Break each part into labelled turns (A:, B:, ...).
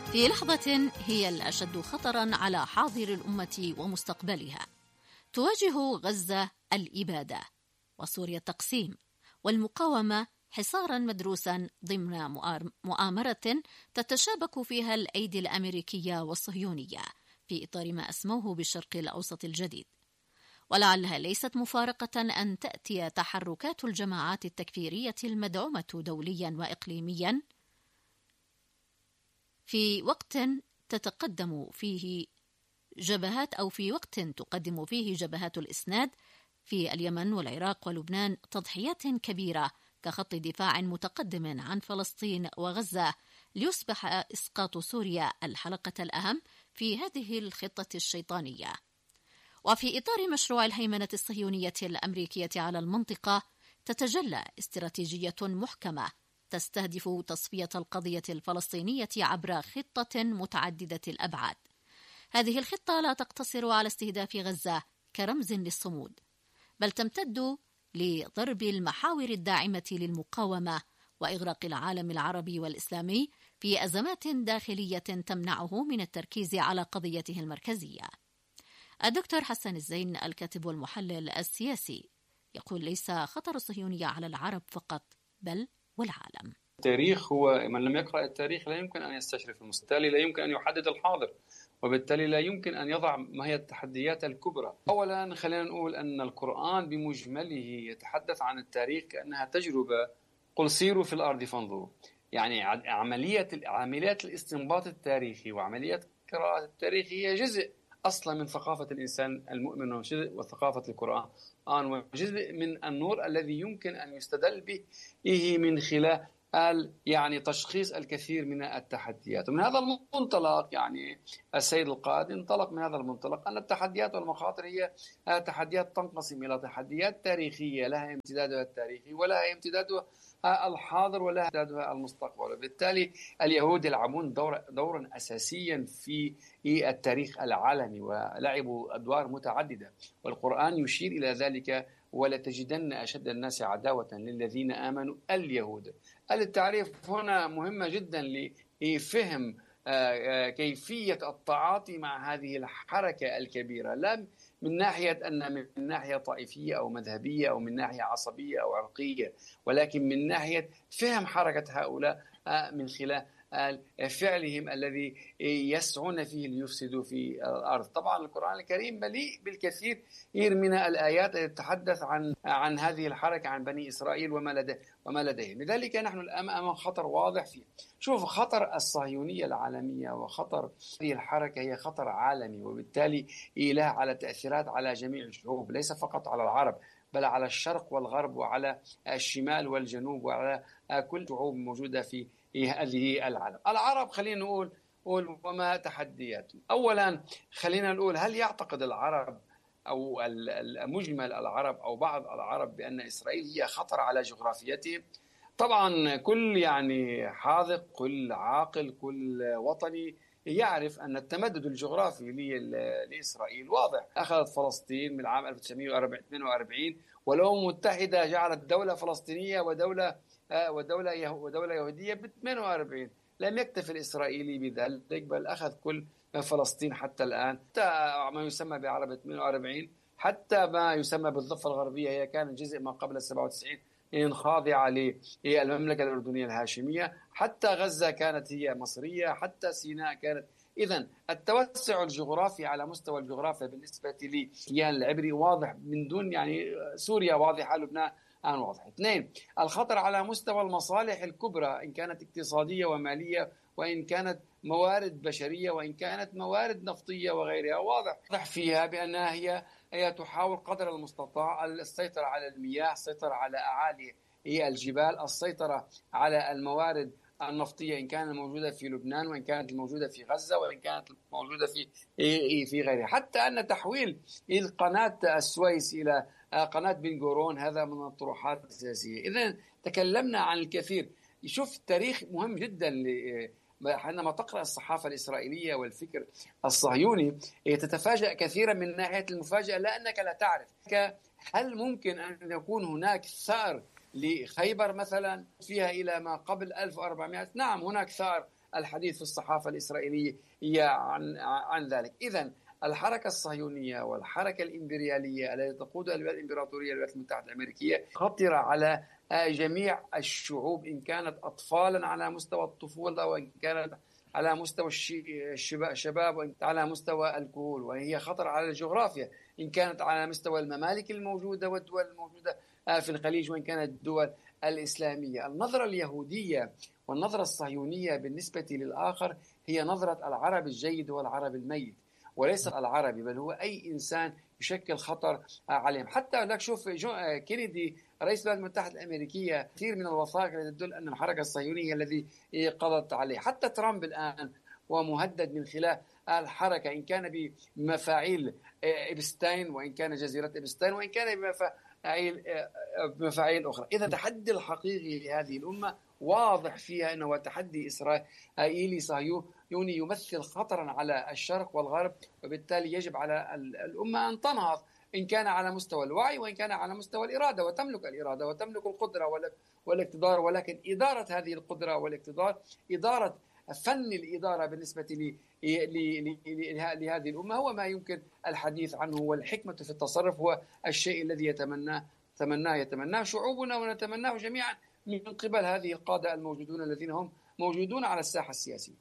A: في لحظة هي الأشد خطراً على حاضر الأمة ومستقبلها، تواجه غزة الإبادة وسوريا التقسيم والمقاومة حصاراً مدروساً ضمن مؤامرة تتشابك فيها الأيدي الأمريكية والصهيونية في إطار ما أسموه بالشرق الأوسط الجديد. ولعلها ليست مفارقة أن تأتي تحركات الجماعات التكفيرية المدعومة دولياً وإقليمياً في وقت تقدم فيه جبهات الإسناد في اليمن والعراق ولبنان تضحيات كبيرة كخط دفاع متقدم عن فلسطين وغزة، ليصبح إسقاط سوريا الحلقة الأهم في هذه الخطة الشيطانية. وفي إطار مشروع الهيمنة الصهيونية الأمريكية على المنطقة، تتجلى استراتيجية محكمة تستهدف تصفية القضية الفلسطينية عبر خطة متعددة الأبعاد. هذه الخطة لا تقتصر على استهداف غزة كرمز للصمود، بل تمتد لضرب المحاور الداعمة للمقاومة وإغراق العالم العربي والإسلامي في أزمات داخلية تمنعه من التركيز على قضيته المركزية. الدكتور حسن الزين، الكاتب والمحلل السياسي، يقول ليس خطر الصهيونية على العرب فقط بل والعالم.
B: التاريخ هو من لم يقرأ التاريخ لا يمكن أن يستشرف المستقبل، لا يمكن أن يحدد الحاضر، وبالتالي لا يمكن أن يضع ما هي التحديات الكبرى. أولا خلينا نقول أن القرآن بمجمله يتحدث عن التاريخ كأنها تجربة، قل سيروا في الأرض فانظروا. يعني عمليات الاستنباط التاريخي وعمليات قراءة التاريخ هي جزء أصلا من ثقافة الإنسان المؤمن، وجزء من ثقافة القرآن، وجزء من النور الذي يمكن أن يستدل به من خلال يعني تشخيص الكثير من التحديات. ومن هذا المنطلق يعني السيد القائد انطلق من هذا المنطلق أن التحديات والمخاطر هي تحديات تنقسم إلى تحديات تاريخية لها امتدادها التاريخي ولها امتدادها الحاضر ولها امتدادها المستقبل. وبالتالي اليهود يلعبون دورا أساسيا في التاريخ العالمي ولعبوا أدوار متعددة، والقرآن يشير إلى ذلك: ولتجدن أشد الناس عداوة للذين آمنوا اليهود. التعريف هنا مهمة جدا لفهم كيفية التعاطي مع هذه الحركة الكبيرة، لا من ناحية من ناحية طائفية أو مذهبية أو من ناحية عصبية أو عرقية، ولكن من ناحية فهم حركة هؤلاء من خلال فعلهم الذي يسعون فيه ليفسدوا في الأرض. طبعا القرآن الكريم مليء بالكثير من الآيات التي تتحدث عن هذه الحركة، عن بني إسرائيل وما لديهم. لذلك نحن الآن أمام خطر واضح فيه. شوف، خطر الصهيونية العالمية وخطر هذه الحركة هي خطر عالمي، وبالتالي لها على تأثيرات على جميع الشعوب، ليس فقط على العرب بل على الشرق والغرب وعلى الشمال والجنوب وعلى كل شعوب موجودة في هذه العالم. العرب خلينا نقول وما تحدياتهم. أولا خلينا نقول، هل يعتقد العرب أو المجمل العرب أو بعض العرب بأن إسرائيل هي خطر على جغرافيتهم؟ طبعا كل يعني حاذق، كل عاقل، كل وطني يعرف أن التمدد الجغرافي لإسرائيل واضح. أخذت فلسطين من العام 1948 والأمم المتحدة جعلت دولة فلسطينية ودولة يهودية ب 48. لم يكتف الإسرائيلي بذلك، بل أخذ كل فلسطين حتى الآن، حتى ما يسمى بعرب 48، حتى ما يسمى بالضفة الغربية، هي كانت جزء ما قبل 97 خاضعة للمملكة الأردنية الهاشمية، حتى غزة كانت هي مصرية، حتى سيناء كانت. إذن التوسع الجغرافي على مستوى الجغرافيا بالنسبة للكيان العبري واضح، من دون يعني سوريا واضحة، لبنان واضح. اثنين، الخطر على مستوى المصالح الكبرى، إن كانت اقتصادية ومالية، وإن كانت موارد بشرية، وإن كانت موارد نفطية وغيرها، واضح فيها بأنها هي تحاول قدر المستطاع السيطرة على المياه، السيطرة على أعالي الجبال، السيطرة على الموارد النفطية إن كانت موجودة في لبنان، وإن كانت موجودة في غزة، وإن كانت موجودة في غيرها. حتى أن تحويل قناة السويس إلى قناة بن غورون هذا من الطروحات الأساسية. إذن تكلمنا عن الكثير. يشوف التاريخ مهم جدا حينما تقرأ الصحافة الإسرائيلية والفكر الصهيوني تتفاجأ كثيرا من ناحية المفاجأة، لأنك لا تعرف هل ممكن أن يكون هناك ثأر لخيبر مثلا فيها إلى ما قبل 1400. نعم هناك ثأر الحديث في الصحافة الإسرائيلية عن ذلك. إذن الحركة الصهيونية والحركة الإمبريالية التي تقودها الإمبراطورية الولايات المتحدة الأمريكية خطرة على جميع الشعوب، إن كانت أطفالا على مستوى الطفولة، وإن كانت على مستوى الشباب، وإن على مستوى الكهول، وهي خطر على الجغرافيا، إن كانت على مستوى الممالك الموجودة والدول الموجودة في الخليج، وإن كانت الدول الإسلامية. النظرة اليهودية والنظرة الصهيونية بالنسبة للآخر هي نظرة العرب الجيد والعرب الميت، وليس العربي، بل هو أي إنسان يشكل خطر عليهم. حتى لك شوف كينيدي رئيس الولايات المتحدة الأمريكية، كثير من الوثائق التي تدل أن الحركة الصهيونية الذي قضت عليه. حتى ترامب الآن ومهدد من خلال الحركة، إن كان بمفاعيل إبستاين، وإن كان جزيرة إبستاين، وإن كان بمفاعيل أخرى. إذا التحدي الحقيقي لهذه الأمة واضح فيها أنه تحدي إسرائيلي صهيوني يمثل خطرا على الشرق والغرب، وبالتالي يجب على الأمة أن تنهض، إن كان على مستوى الوعي وإن كان على مستوى الإرادة، وتملك الإرادة وتملك القدرة والاقتدار. ولكن إدارة هذه القدرة والاقتدار، إدارة فن الإدارة بالنسبة لهذه الأمة، هو ما يمكن الحديث عنه. والحكمة في التصرف هو الشيء الذي يتمناه شعوبنا، ونتمناه جميعا من قبل هذه القادة الموجودون الذين هم موجودون على الساحة السياسية.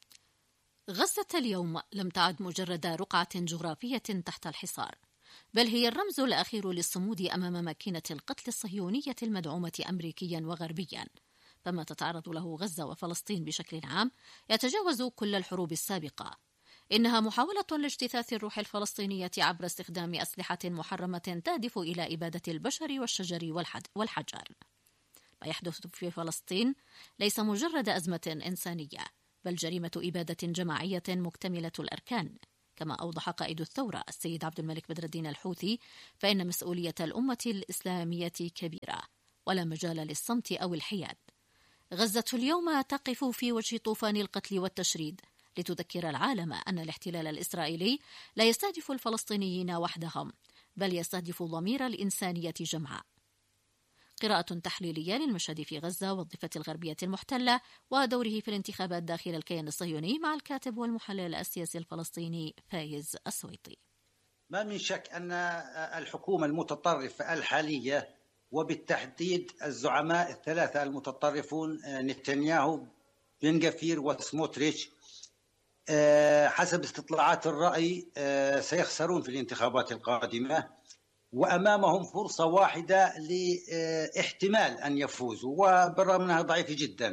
A: غزة اليوم لم تعد مجرد رقعة جغرافية تحت الحصار، بل هي الرمز الأخير للصمود أمام ماكينة القتل الصهيونية المدعومة أمريكيا وغربيا. فما تتعرض له غزة وفلسطين بشكل عام يتجاوز كل الحروب السابقة. إنها محاولة لاجتثاث الروح الفلسطينية عبر استخدام أسلحة محرمة تهدف إلى إبادة البشر والشجر والحجر. ما يحدث في فلسطين ليس مجرد أزمة إنسانية، بل جريمة إبادة جماعية مكتملة الأركان. كما أوضح قائد الثورة السيد عبد الملك بدر الدين الحوثي، فإن مسؤولية الأمة الإسلامية كبيرة، ولا مجال للصمت أو الحياد. غزة اليوم تقف في وجه طوفان القتل والتشريد، لتذكر العالم أن الاحتلال الإسرائيلي لا يستهدف الفلسطينيين وحدهم، بل يستهدف ضمير الإنسانية جمعاء. قراءة تحليلية للمشهد في غزة والضفة الغربية المحتلة ودوره في الانتخابات داخل الكيان الصهيوني، مع الكاتب والمحلل السياسي الفلسطيني فايز السويطي.
C: ما من شك أن الحكومة المتطرفة الحالية، وبالتحديد الزعماء الثلاثة المتطرفون نتنياهو، بن غفير وسموتريتش، حسب استطلاعات الرأي سيخسرون في الانتخابات القادمة، وأمامهم فرصة واحدة لاحتمال أن يفوزوا، وبالرغم أنها ضعيفة جدا.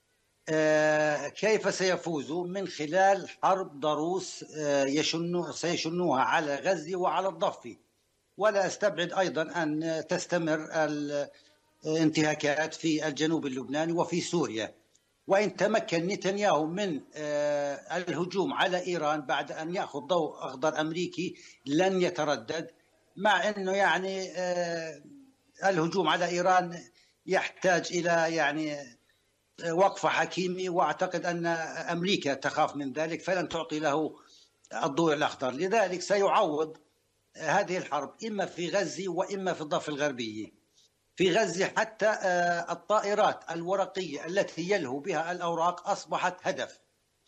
C: كيف سيفوزوا؟ من خلال حرب ضروس سيشنوها على غزة وعلى الضفة. ولا أستبعد أيضا أن تستمر الانتهاكات في الجنوب اللبناني وفي سوريا. وإن تمكن نتنياهو من الهجوم على إيران بعد أن يأخذ ضوء أخضر أمريكي لن يتردد، مع أنه يعني الهجوم على إيران يحتاج إلى يعني وقفة حكيمة، وأعتقد أن أمريكا تخاف من ذلك فلن تعطي له الضوء الأخضر. لذلك سيعوض هذه الحرب إما في غزة وإما في الضفة الغربية. في غزة حتى الطائرات الورقية التي يلهو بها الأوراق أصبحت هدف.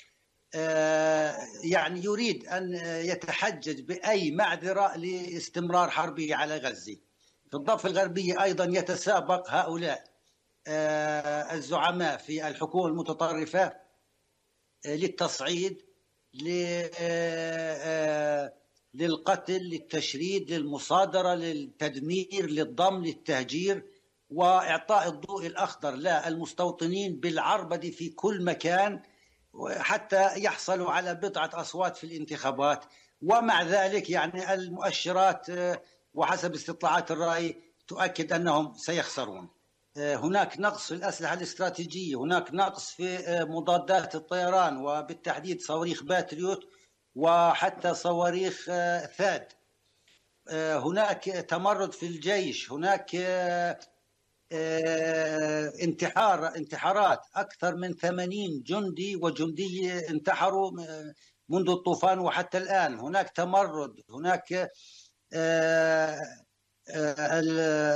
C: يعني يريد أن يتحجج بأي معذرة لاستمرار حربه على غزة. في الضفة الغربية أيضا يتسابق هؤلاء الزعماء في الحكومة المتطرفة للتصعيد، للقتل، للتشريد، للمصادرة، للتدمير، للضم، للتهجير، وإعطاء الضوء الأخضر للمستوطنين بالعربدة في كل مكان حتى يحصلوا على بضعة أصوات في الانتخابات. ومع ذلك يعني المؤشرات وحسب استطلاعات الرأي تؤكد أنهم سيخسرون. هناك نقص في الأسلحة الاستراتيجية، هناك نقص في مضادات الطيران، وبالتحديد صواريخ باتريوت وحتى صواريخ ثاد. هناك تمرد في الجيش، هناك انتحارات، أكثر من 80 جندي وجندية انتحروا منذ الطوفان وحتى الآن. هناك تمرد، هناك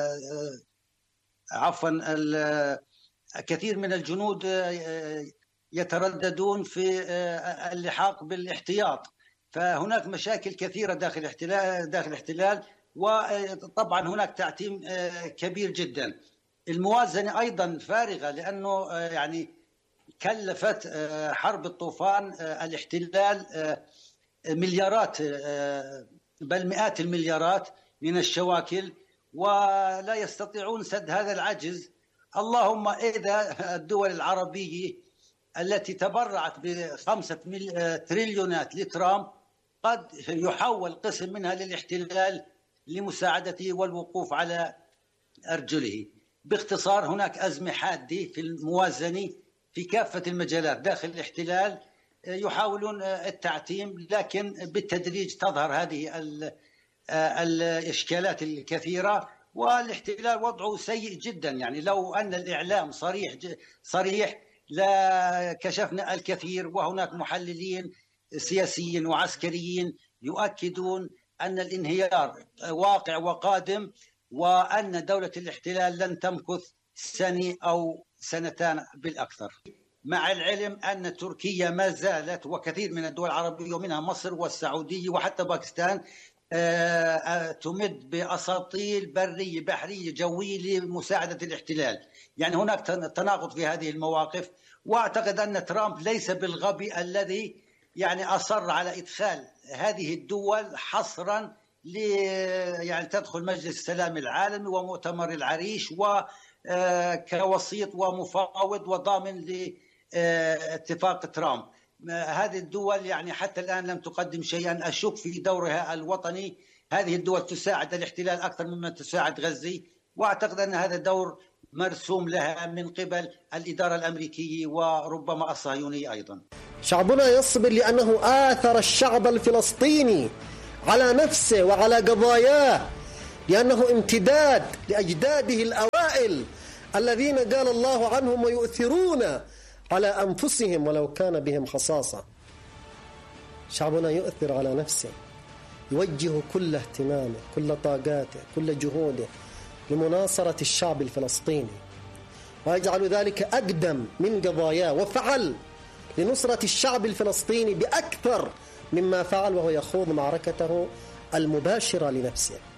C: كثير من الجنود يترددون في اللحاق بالاحتياط. فهناك مشاكل كثيرة داخل الاحتلال، وطبعا هناك تعتيم كبير جدا. الموازنة أيضا فارغة، لأنه يعني كلفت حرب الطوفان الاحتلال مليارات، بل مئات المليارات من الشواكل، ولا يستطيعون سد هذا العجز. اللهم إذا الدول العربية التي تبرعت ب5 تريليونات لترامب قد يحول قسم منها للاحتلال لمساعدته والوقوف على أرجله. باختصار هناك أزمة حادة في الموازنة في كافة المجالات داخل الاحتلال. يحاولون التعتيم، لكن بالتدريج تظهر هذه الإشكالات الكثيرة، والاحتلال وضعه سيء جدا. يعني لو أن الإعلام صريح لا كشفنا الكثير، وهناك محللين سياسيين وعسكريين يؤكدون أن الانهيار واقع وقادم، وأن دولة الاحتلال لن تمكث سنة أو سنتان بالأكثر، مع العلم أن تركيا ما زالت وكثير من الدول العربية ومنها مصر والسعودية وحتى باكستان تمد بأساطيل برية بحرية جوية لمساعدة الاحتلال. يعني هناك تناقض في هذه المواقف، وأعتقد أن ترامب ليس بالغبي الذي يعني أصر على إدخال هذه الدول حصرا يعني تدخل مجلس السلام العالمي ومؤتمر العريش وكوسيط ومفاوض وضامن لاتفاق ترامب. هذه الدول يعني حتى الآن لم تقدم شيئا. أشك في دورها الوطني. هذه الدول تساعد الاحتلال أكثر مما تساعد غزة، وأعتقد أن هذا دور مرسوم لها من قبل الإدارة الأمريكية وربما الصهيونية أيضا.
D: شعبنا يصبر لأنه آثر الشعب الفلسطيني على نفسه وعلى قضاياه، لأنه امتداد لأجداده الأوائل الذين قال الله عنهم ويؤثرون على أنفسهم ولو كان بهم خصاصة. شعبنا يؤثر على نفسه، يوجه كل اهتمامه، كل طاقاته، كل جهوده لمناصرة الشعب الفلسطيني، ويجعل ذلك أقدم من قضاياه، وفعل لنصرة الشعب الفلسطيني بأكثر مما فعل وهو يخوض معركته المباشرة لنفسه.